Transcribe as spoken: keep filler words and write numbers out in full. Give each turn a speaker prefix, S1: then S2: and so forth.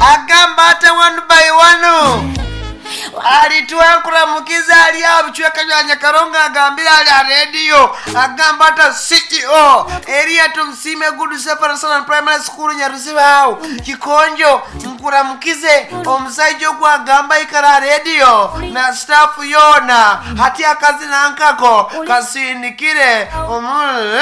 S1: agamba ate one by one alituankura mukiza ali awo bichweka byanya karonga agambira ali a radio agamba ata C E O area tumsime Good Shepherd National Primary School Nyaruzibawo Kikonjo nkura mukize omusaijo kwa agamba ikara radio na staff yona hati akazi nankako kasindikire omu